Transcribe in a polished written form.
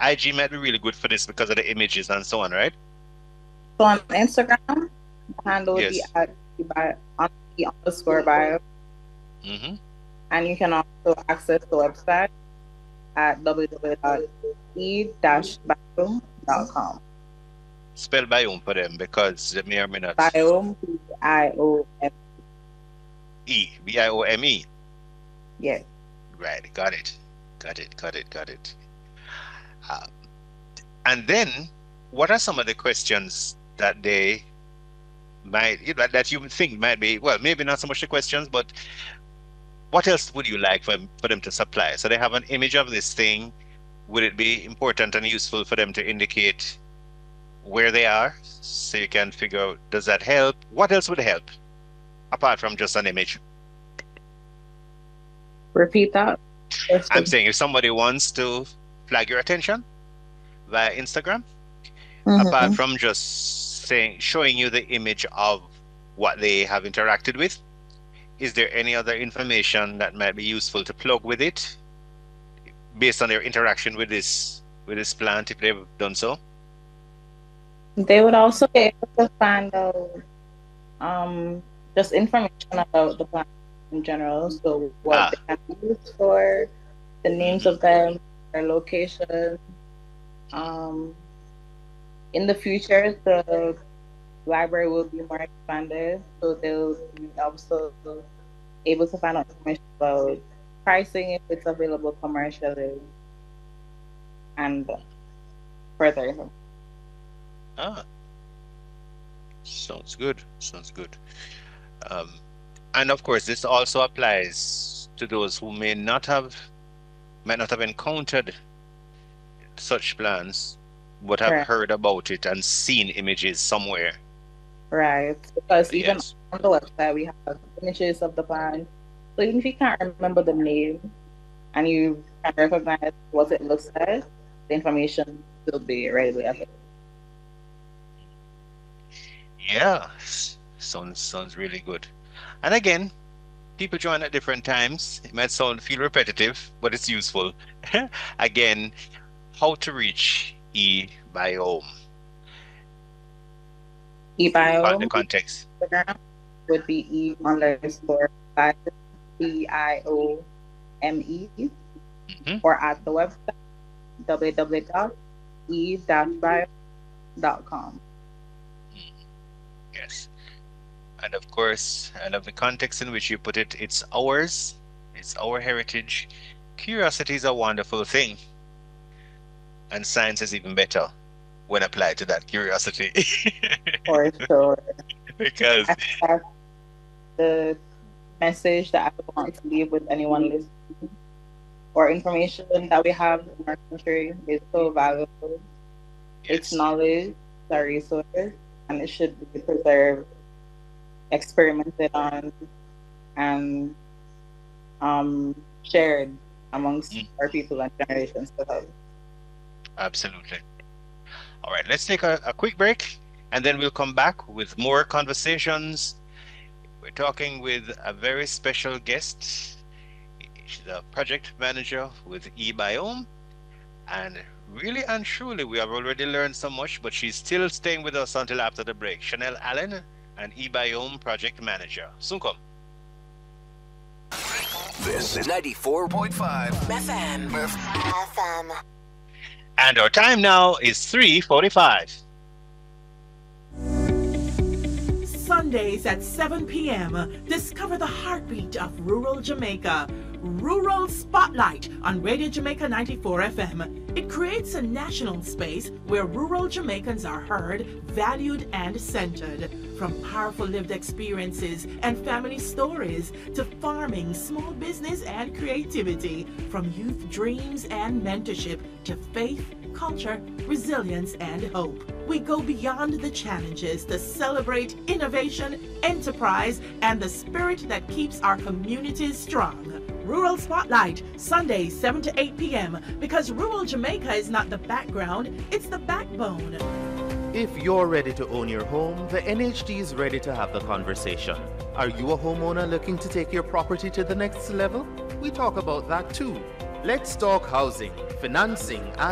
IG might be really good for this because of the images and so on, right? So on Instagram, the handle would be Yes. at _bio. Mm-hmm. And you can also access the website at www.e-biome.com. Spell biome for them because they may or may not. Biome, B-I-O-M. Biome. Yes. Right. Got it. Got it. Got it. Got it. Uh, and then, what are some of the questions that they might, that you think might be, well, maybe not so much the questions, but what else would you like for them to supply? So they have an image of this thing. Would it be important and useful for them to indicate where they are so you can figure out, does that help? What else would help apart from just an image? Repeat that. I'm saying if somebody wants to flag your attention via Instagram, apart from just showing you the image of what they have interacted with, is there any other information that might be useful to plug with it based on their interaction with this plant if they've done so? They would also be able to find out just information about the plant in general. So what they can be used for, the names of them, their location. In the future, the library will be more expanded, so they'll be also able to find out information about pricing if it's available commercially and further. Sounds good. Sounds good. And of course, this also applies to those who might not have encountered such plans, but have heard about it and seen images somewhere. Right, because even on the website we have images of the plant. So even if you can't remember the name and you can recognize what it looks like, the information will be readily available. Yeah, sounds really good. And again, people join at different times. It might feel repetitive, but it's useful. Again, how to reach eBiome. eBiome. The context would be E_BIOME, or at the website www.e-biome.com. Yes. And of course, I love the context in which you put it. It's ours. It's our heritage. Curiosity is a wonderful thing. And science is even better when applied to that curiosity. For sure. Because that's the message that I want to leave with anyone listening. Or information that we have in our country is so valuable. Yes. It's knowledge, it's a resource, and it should be preserved, experimented on, and shared amongst our people and generations to come. Absolutely. All right, let's take a quick break, and then we'll come back with more conversations. We're talking with a very special guest. She's a project manager with eBiome, and really and truly, we have already learned so much, but she's still staying with us until after the break. Chanel Allen, an eBiome project manager. Soon come. This is 94.5 FM. And our time now is 3:45. Sundays at 7 p.m. Discover the heartbeat of rural Jamaica. Rural Spotlight on Radio Jamaica 94 FM. It creates a national space where rural Jamaicans are heard, valued, and centered. From powerful lived experiences and family stories to farming, small business, and creativity. From youth dreams and mentorship to faith, culture, resilience, and hope. We go beyond the challenges to celebrate innovation, enterprise, and the spirit that keeps our communities strong. Rural Spotlight, Sundays 7 to 8 p.m. because rural Jamaica is not the background, it's the backbone. If you're ready to own your home, the NHD is ready to have the conversation. Are you a homeowner looking to take your property to the next level? We talk about that too. Let's talk housing, financing, and